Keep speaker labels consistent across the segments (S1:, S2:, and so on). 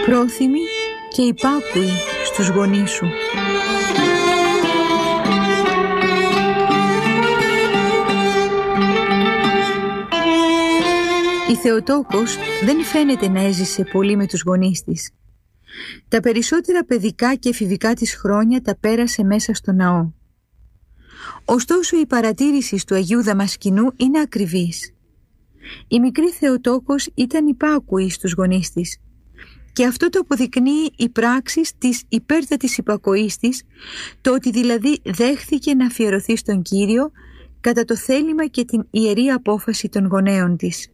S1: πρόθυμη και υπάκουη στους γονείς σου. Η Θεοτόκος δεν φαίνεται να έζησε πολύ με τους γονείς της. Τα περισσότερα παιδικά και εφηβικά της χρόνια τα πέρασε μέσα στο ναό. Ωστόσο η παρατήρηση του Αγίου Δαμασκηνού είναι ακριβής. Η μικρή Θεοτόκος ήταν υπάκουη στους γονείς της και αυτό το αποδεικνύει η πράξη της υπέρτατης υπακοής της, το ότι δηλαδή δέχθηκε να αφιερωθεί στον Κύριο κατά το θέλημα και την ιερή απόφαση των γονέων της.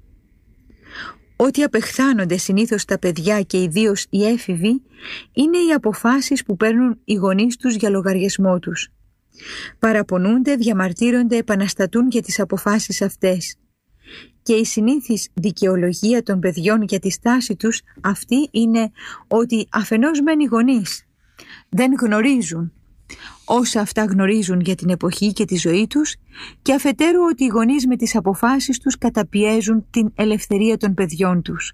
S1: Ό,τι απεχθάνονται συνήθως τα παιδιά και ιδίως οι έφηβοι είναι οι αποφάσεις που παίρνουν οι γονείς τους για λογαριασμό τους. Παραπονούνται, διαμαρτύρονται, επαναστατούν για τις αποφάσεις αυτές. Και η συνήθις δικαιολογία των παιδιών για τη στάση τους αυτή είναι ότι αφενός μεν οι γονείς δεν γνωρίζουν όσα αυτά γνωρίζουν για την εποχή και τη ζωή τους και αφετέρου ότι οι γονείς με τις αποφάσεις τους καταπιέζουν την ελευθερία των παιδιών τους.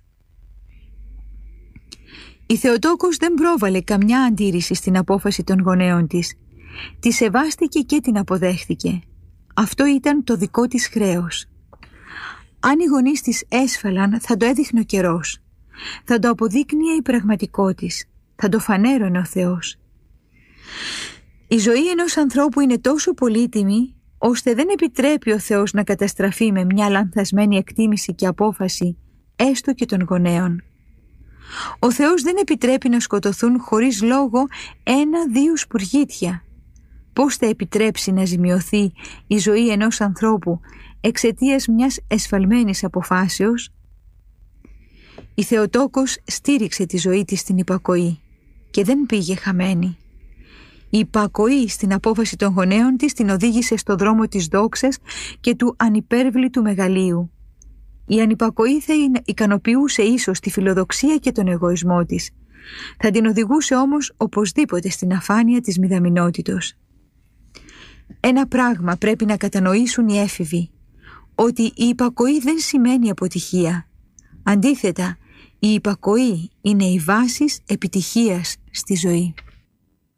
S1: Η Θεοτόκος δεν πρόβαλε καμιά αντίρρηση στην απόφαση των γονέων της. Τη σεβάστηκε και την αποδέχτηκε. Αυτό ήταν το δικό της χρέος. Αν οι γονείς της έσφαλαν θα το έδειχνε ο καιρός. Θα το αποδείκνυε η πραγματικότης. Θα το φανέρωνε ο Θεός. Η ζωή ενός ανθρώπου είναι τόσο πολύτιμη ώστε δεν επιτρέπει ο Θεός να καταστραφεί με μια λανθασμένη εκτίμηση και απόφαση έστω και των γονέων. Ο Θεός δεν επιτρέπει να σκοτωθούν χωρίς λόγο 1-2 σπουργίτια. Πώς θα επιτρέψει να ζημιωθεί η ζωή ενός ανθρώπου εξαιτίας μιας εσφαλμένης αποφάσεως? Η Θεοτόκος στήριξε τη ζωή της στην υπακοή και δεν πήγε χαμένη. Η υπακοή στην απόφαση των γονέων της την οδήγησε στο δρόμο της δόξας και του ανυπέρβλητου μεγαλείου. Η ανυπακοή θα ικανοποιούσε ίσως τη φιλοδοξία και τον εγωισμό της. Θα την οδηγούσε όμως οπωσδήποτε στην αφάνεια της μηδαμινότητος. Ένα πράγμα πρέπει να κατανοήσουν οι έφηβοι, ότι η υπακοή δεν σημαίνει αποτυχία. Αντίθετα, η υπακοή είναι η βάση επιτυχίας στη ζωή.